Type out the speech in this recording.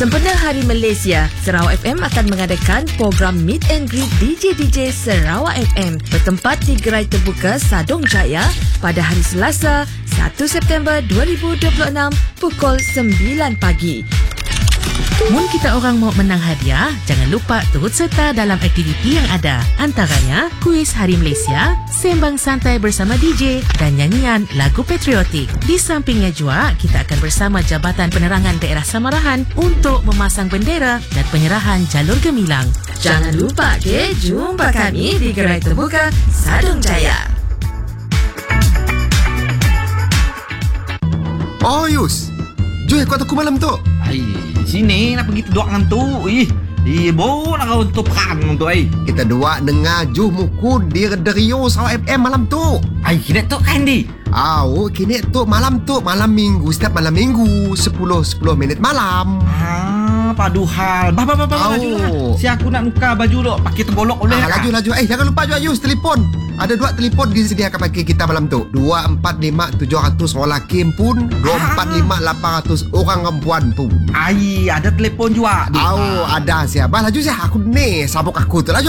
Sempena Hari Malaysia, Sarawak FM akan mengadakan program Meet and Greet DJ-DJ Sarawak FM bertempat di Gerai Terbuka Sadong Jaya pada hari Selasa, 1 September 2026 pukul 9 pagi. Mun kita orang mau menang hadiah, jangan lupa turut serta dalam aktiviti yang ada. Antaranya, kuis Hari Malaysia, sembang santai bersama DJ dan nyanyian lagu patriotik. Di sampingnya juga, kita akan bersama Jabatan Penerangan Daerah Samarahan untuk memasang bendera dan penyerahan jalur gemilang. Jangan lupa jumpa kami di Gerai Terbuka Sadong Jaya. Oh Yus, Joy kuat aku malam tu. Sini nak pergi duduk dengan tu. Bo nak kau untuk pekan tu. Kita dua dengar Juh muku di Radio Sarawak FM malam tu. Kira tu kan di. Kini tu malam minggu, setiap malam minggu 10 minit malam. Padu hal. Baju. Si aku nak nuka baju duk pakai tergolok boleh. Laju. Jangan lupa juga Yus telefon. Ada 2 telefon disediakan bagi kita malam tu. 245-700 orang lelaki pun, 245-800 orang perempuan pun. Ada telefon juga. Ada siapa? Laju saya. Aku ni sabuk aku tu laju.